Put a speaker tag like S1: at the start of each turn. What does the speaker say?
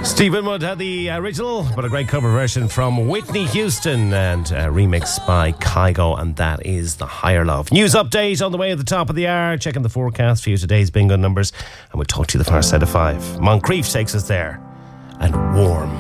S1: Steve Winwood had the original, but a great cover version from Whitney Houston and a remix by Kygo, and that is The Higher Love. News update on the way at the top of the hour, checking the forecast for you today's bingo numbers, and we'll talk to you the far side of 5. Moncrief takes us there, and Warm.